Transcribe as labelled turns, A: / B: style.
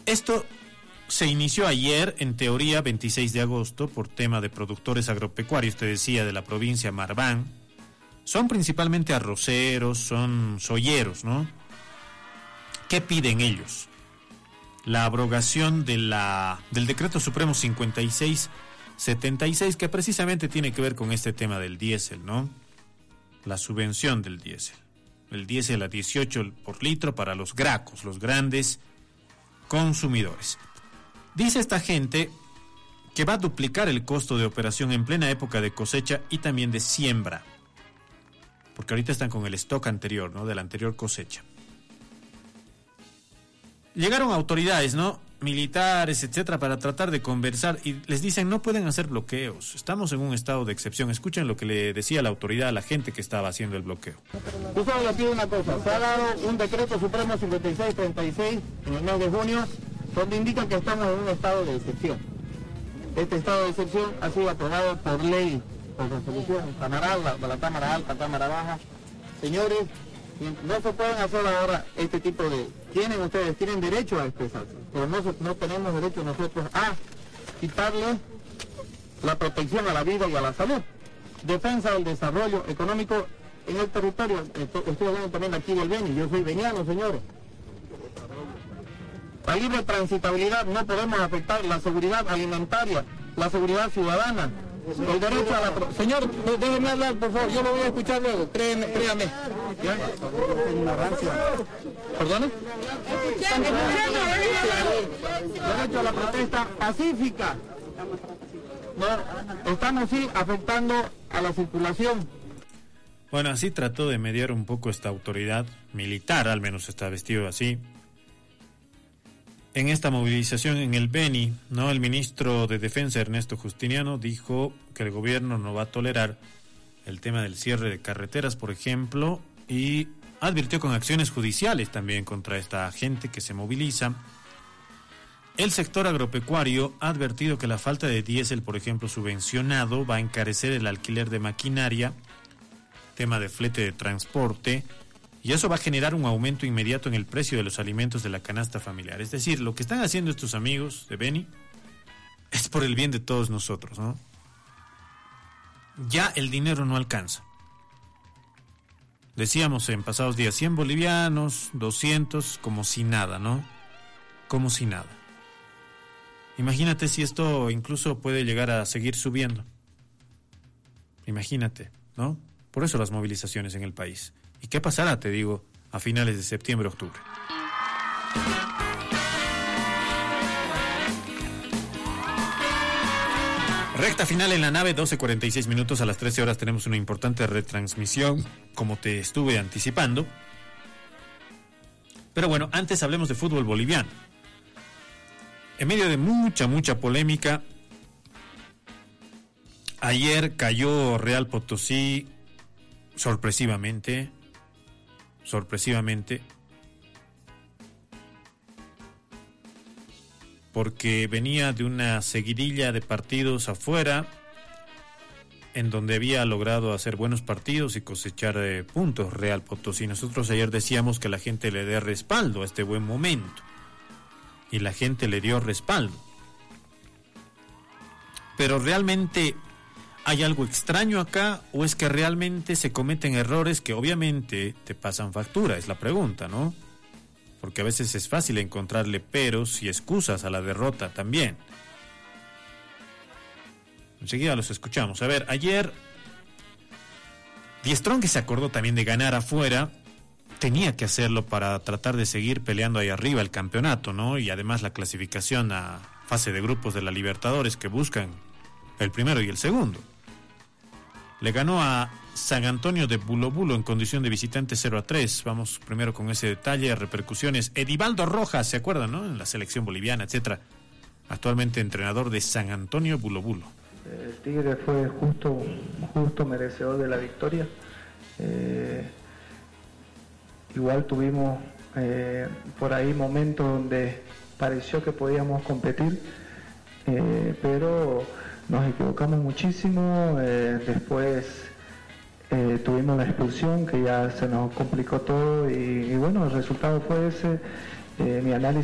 A: Esto se inició ayer, en teoría, 26 de agosto, por tema de productores agropecuarios, te decía, de la provincia Marván. Son principalmente arroceros, son soyeros, ¿no? ¿Qué piden ellos? La abrogación del Decreto Supremo 5676, que precisamente tiene que ver con este tema del diésel, ¿no? La subvención del diésel. El diésel a 18 por litro para los gracos, los grandes consumidores. Dice esta gente que va a duplicar el costo de operación en plena época de cosecha y también de siembra. Porque ahorita están con el stock anterior, ¿no? De la anterior cosecha. Llegaron autoridades, ¿no? Militares, etcétera, para tratar de conversar y les dicen no pueden hacer bloqueos. Estamos en un estado de excepción. Escuchen lo que le decía la autoridad a la gente que estaba haciendo el bloqueo.
B: Yo solo le pido una cosa. Se ha dado un decreto supremo 5636 en el mes de junio donde indica que estamos en un estado de excepción. Este estado de excepción ha sido aprobado por ley, por resolución cameral, de la Cámara Alta, Cámara Baja. Señores, no se pueden hacer ahora este tipo de... Tienen derecho a expresarse, pero no tenemos derecho nosotros a quitarle la protección a la vida y a la salud. Defensa del desarrollo económico en el territorio. Estoy hablando también de aquí del Beni, yo soy beniano, señores. La libre transitabilidad, no podemos afectar la seguridad alimentaria, la seguridad ciudadana, el derecho a la... Señor, déjeme hablar, por favor, yo lo voy a escuchar luego, créame. ¿Ya? ¿Perdone? Derecho a la protesta pacífica. No, estamos sí afectando a la circulación.
A: Bueno, así trató de mediar un poco esta autoridad militar, al menos está vestido así. En esta movilización en el Beni, ¿no? El ministro de Defensa, Ernesto Justiniano, dijo que el gobierno no va a tolerar el tema del cierre de carreteras, por ejemplo, y advirtió con acciones judiciales también contra esta gente que se moviliza. El sector agropecuario ha advertido que la falta de diésel, por ejemplo, subvencionado, va a encarecer el alquiler de maquinaria, tema de flete de transporte, y eso va a generar un aumento inmediato en el precio de los alimentos de la canasta familiar. Es decir, lo que están haciendo estos amigos de Beni es por el bien de todos nosotros, ¿no? Ya el dinero no alcanza. Decíamos en pasados días, 100 bolivianos, 200, como si nada, ¿no? Como si nada. Imagínate si esto incluso puede llegar a seguir subiendo. Imagínate, ¿no? Por eso las movilizaciones en el país. ¿Y qué pasará, te digo, a finales de septiembre, octubre? Recta final en la nave, 12:46 minutos, a las 13 horas tenemos una importante retransmisión, como te estuve anticipando. Pero bueno, antes hablemos de fútbol boliviano. En medio de mucha polémica, ayer cayó Real Potosí sorpresivamente, porque venía de una seguidilla de partidos afuera, en donde había logrado hacer buenos partidos y cosechar puntos Real Potosí. Nosotros ayer decíamos que la gente le dé respaldo a este buen momento, y la gente le dio respaldo. Pero realmente ¿hay algo extraño acá o es que realmente se cometen errores que obviamente te pasan factura? Es la pregunta, ¿no? Porque a veces es fácil encontrarle peros y excusas a la derrota también. Enseguida los escuchamos. A ver, ayer Die Strong, que se acordó también de ganar afuera, tenía que hacerlo para tratar de seguir peleando ahí arriba el campeonato, ¿no? Y además la clasificación a fase de grupos de la Libertadores, que buscan el primero y el segundo. Le ganó a San Antonio de Bulo Bulo en condición de visitante 0-3. Vamos primero con ese detalle, repercusiones. Edivaldo Rojas, ¿se acuerdan, no? En la selección boliviana, etcétera. Actualmente entrenador de San Antonio Bulo Bulo.
C: El Tigre fue justo merecedor de la victoria. Igual tuvimos por ahí momentos donde pareció que podíamos competir, pero nos equivocamos muchísimo. Después tuvimos la expulsión, que ya se nos complicó todo, y bueno, el resultado fue ese. Mi análisis